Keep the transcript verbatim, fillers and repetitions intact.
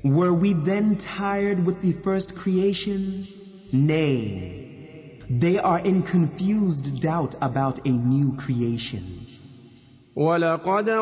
Were we then tired with the first creation? Nay, they are in confused doubt about a new creation. وَلَقَدْ